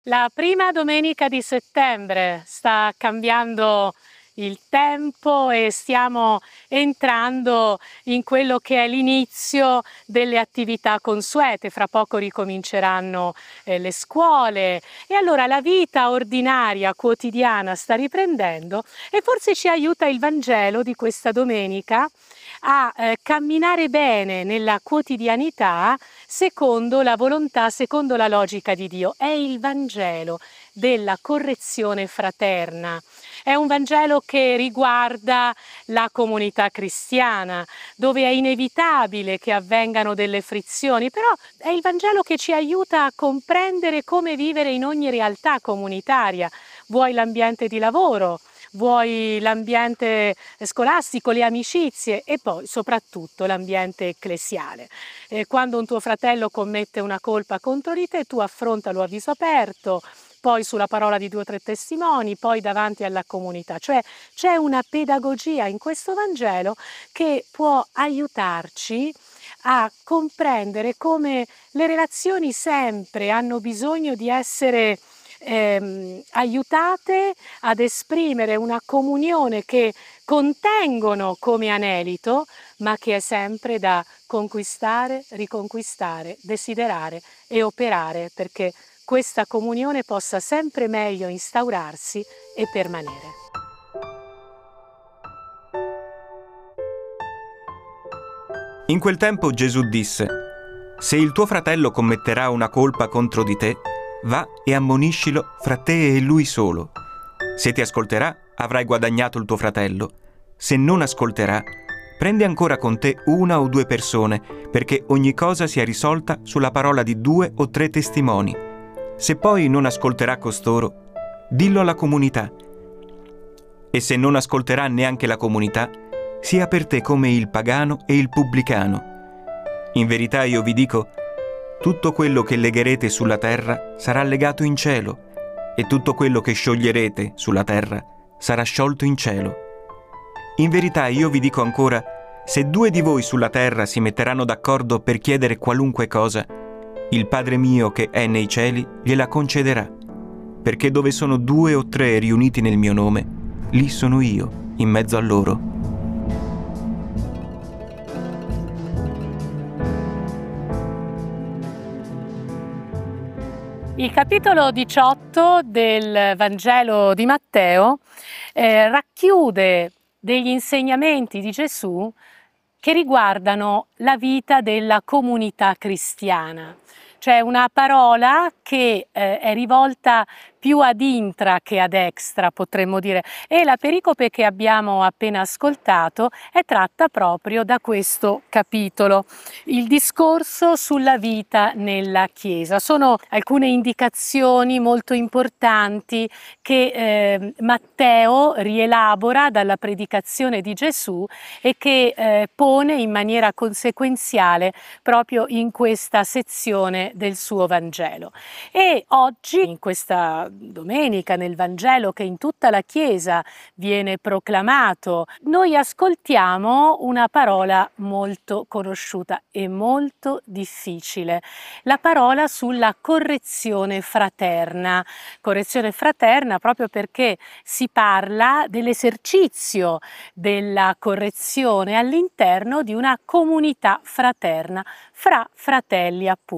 La prima domenica di settembre sta cambiando il tempo e stiamo entrando in quello che è l'inizio delle attività consuete. Fra poco ricominceranno le scuole e allora la vita ordinaria, quotidiana sta riprendendo e forse ci aiuta il Vangelo di questa domenica a camminare bene nella quotidianità secondo la volontà, secondo la logica di Dio. È il Vangelo della correzione fraterna. È un Vangelo che riguarda la comunità cristiana, dove è inevitabile che avvengano delle frizioni, però è il Vangelo che ci aiuta a comprendere come vivere in ogni realtà comunitaria, vuoi l'ambiente di lavoro, vuoi l'ambiente scolastico, le amicizie e poi soprattutto l'ambiente ecclesiale. Quando un tuo fratello commette una colpa contro di te, tu affrontalo a viso aperto, poi sulla parola di 2 o 3 testimoni, poi davanti alla comunità. Cioè c'è una pedagogia in questo Vangelo che può aiutarci a comprendere come le relazioni sempre hanno bisogno di essere aiutate ad esprimere una comunione che contengono come anelito, ma che è sempre da conquistare, riconquistare, desiderare e operare perché questa comunione possa sempre meglio instaurarsi e permanere. In quel tempo Gesù disse: «Se il tuo fratello commetterà una colpa contro di te, va e ammoniscilo fra te e lui solo. Se ti ascolterà, avrai guadagnato il tuo fratello. Se non ascolterà, prendi ancora con te 1 o 2 persone, perché ogni cosa sia risolta sulla parola di 2 o 3 testimoni. Se poi non ascolterà costoro, dillo alla comunità. E se non ascolterà neanche la comunità, sia per te come il pagano e il pubblicano. In verità io vi dico, tutto quello che legherete sulla terra sarà legato in cielo, e tutto quello che scioglierete sulla terra sarà sciolto in cielo. In verità io vi dico ancora, se 2 di voi sulla terra si metteranno d'accordo per chiedere qualunque cosa, il Padre mio che è nei cieli gliela concederà, perché dove sono 2 o 3 riuniti nel mio nome, lì sono io, in mezzo a loro. Il capitolo 18 del Vangelo di Matteo racchiude degli insegnamenti di Gesù che riguardano la vita della comunità cristiana. C'è una parola che è rivolta più ad intra che ad extra, potremmo dire, e la pericope che abbiamo appena ascoltato è tratta proprio da questo capitolo, il discorso sulla vita nella Chiesa. Sono alcune indicazioni molto importanti che Matteo rielabora dalla predicazione di Gesù e che pone in maniera conseguenziale proprio in questa sezione del suo Vangelo. E oggi, in questa domenica, nel Vangelo che in tutta la Chiesa viene proclamato, noi ascoltiamo una parola molto conosciuta e molto difficile, la parola sulla correzione fraterna. Correzione fraterna proprio perché si parla dell'esercizio della correzione all'interno di una comunità fraterna, fra fratelli appunto.